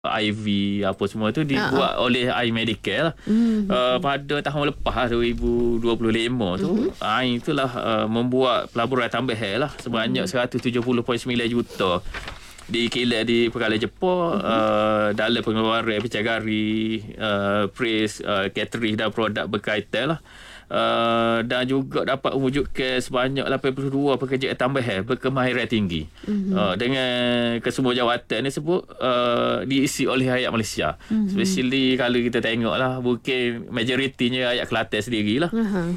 IV apa semua tu dibuat oleh iMedical lah. Pada tahun lepas 2025 tu itulah membuat pelaburan tambahan lah sebanyak 170.9 juta dikilat di perkara Jepun dalam pengeluaran pecahgari, pres, catering dan produk berkaitan lah. Dan juga dapat mewujudkan sebanyak 82 pekerjaan tambahan berkemahiran tinggi. Dengan kesemua jawatan ni sebut diisi oleh rakyat Malaysia. Especially kalau kita tengok lah, mungkin majoritinya rakyat Kelantan sendirilah.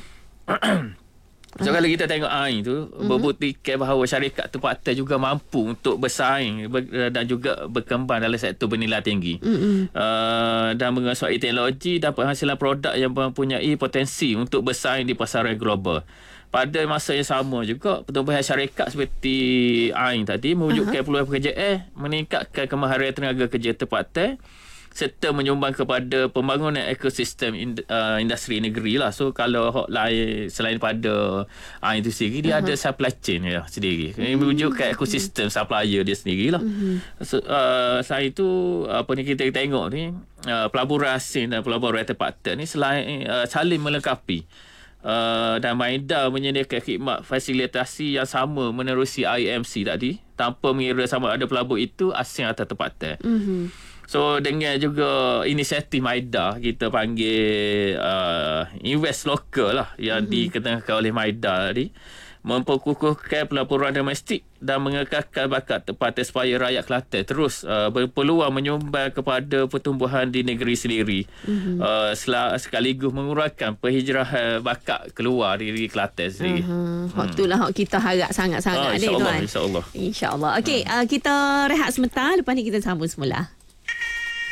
So kalau kita tengok tu membuktikan bahawa syarikat tempatan juga mampu untuk bersaing dan juga berkembang dalam sektor bernilai tinggi. Dan menguasai teknologi dapat hasilkan produk yang mempunyai potensi untuk bersaing di pasaran global. Pada masa yang sama juga pertumbuhan syarikat seperti AIN tadi mewujudkan peluang pekerjaan, meningkatkan kemahiran tenaga kerja tempatan serta menyumbang kepada pembangunan ekosistem industri negeri lah. So kalau hak lain selain pada itu sendiri, dia ada supply chain ya sendiri. Ini mewujudkan ekosistem supplier dia sendiri lah. So, selain itu apa ni kita tengok ni pelaburan asing dan pelaburan tempatan ni selain saling melengkapi. Dan Maida menyediakan khidmat fasilitasi yang sama menerusi IMC tadi tanpa mengira sama ada pelabur itu asing atau tempatan. So dengan juga inisiatif Maida, kita panggil invest local lah yang dikenakan oleh Maida tadi, memperkukuhkan pelaburan domestik dan mengekalkan bakat tempatan supaya rakyat Kelantan terus berpeluang menyumbang kepada pertumbuhan di negeri sendiri, sekaligus mengurangkan penghijrahan bakat keluar dari Kelantan sendiri. Itulah hak kita harap sangat-sangat InsyaAllah, tuan. InsyaAllah. Okey, kita rehat sebentar, lepas ni kita sambung semula.